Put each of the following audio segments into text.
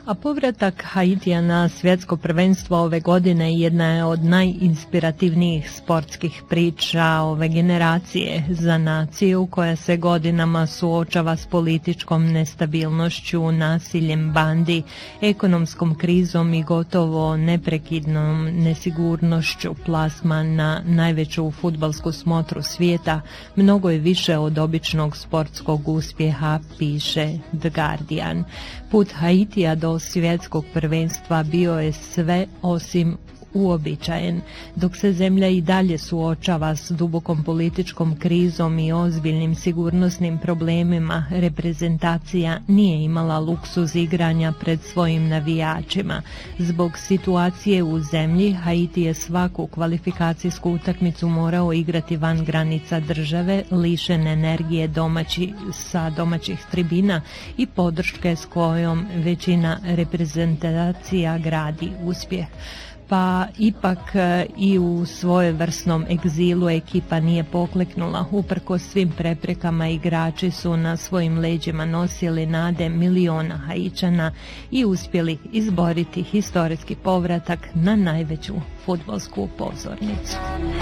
A povratak Haitija na svjetsko prvenstvo ove godine jedna je od najinspirativnijih sportskih priča ove generacije za naciju koja se godinama suočava s političkom nestabilnošću, nasiljem bandi, ekonomskom krizom i gotovo neprekidnom nesigurnošću. Plasman na najveću fudbalsku smotru svijeta mnogo je više od običnog sportskog uspjeha, piše The Guardian. Put Haitija do svjetskog prvenstva bio je sve osim uobičajen. Dok se zemlja i dalje suočava s dubokom političkom krizom i ozbiljnim sigurnosnim problemima, reprezentacija nije imala luksuz igranja pred svojim navijačima. Zbog situacije u zemlji, Haiti je svaku kvalifikacijsku utakmicu morao igrati van granica države, lišen energije sa domaćih tribina i podrške s kojom većina reprezentacija gradi uspjeh. Pa ipak i u svojevrsnom egzilu ekipa nije pokleknula. Uprkos svim preprekama igrači su na svojim leđima nosili nade miliona Haićana i uspjeli izboriti historijski povratak na najveću fudbalsku pozornicu.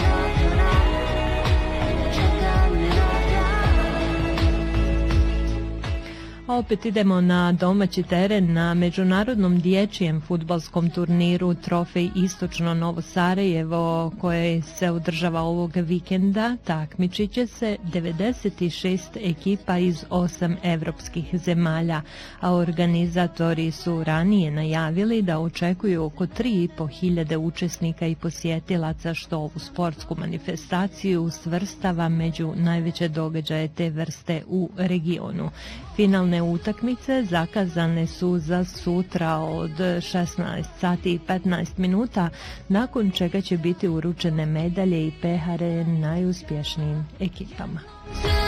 A opet idemo na domaći teren. Na međunarodnom dječjem fudbalskom turniru Trofej Istočno Novo Sarajevo, koje se održava ovog vikenda, takmičit će se 96 ekipa iz 8 evropskih zemalja, a organizatori su ranije najavili da očekuju oko 3.500 učesnika i posjetilaca, što ovu sportsku manifestaciju svrstava među najveće događaje te vrste u regionu. Finalne utakmice zakazane su za sutra od 16 sati i 15 minuta, nakon čega će biti uručene medalje i pehare najuspješnijim ekipama.